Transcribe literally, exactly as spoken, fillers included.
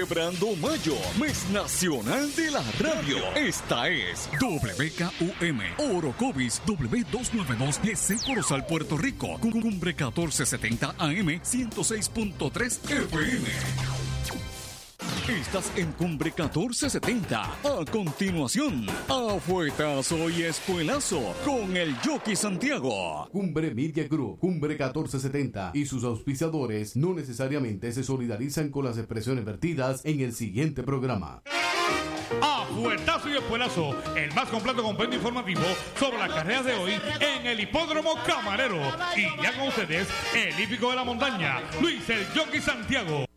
Celebrando mayo, mes nacional de la radio. Esta es W K U M, Orocovis W doscientos noventa y dos G C Corozal, Puerto Rico. Cumbre catorce setenta A M ciento seis punto tres F M. Estás en Cumbre catorce setenta. A continuación, Afuetazo y Espuelazo con el Jockey Santiago. Cumbre Media Group, Cumbre catorce setenta y sus auspiciadores no necesariamente se solidarizan con las expresiones vertidas en el siguiente programa. Afuetazo y Espuelazo, el más completo compendio informativo sobre las carreras de hoy en el Hipódromo Camarero. Y ya con ustedes, el hípico de la montaña, Luis el Jockey Santiago.